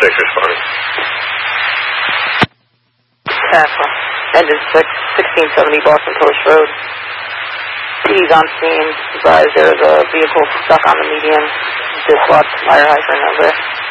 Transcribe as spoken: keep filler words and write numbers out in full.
six responding. Alpha. Engine six, sixteen seventy Boston Post Road. He's on scene. Advised there was a vehicle stuck on the median. Disrupt fire hydrant number.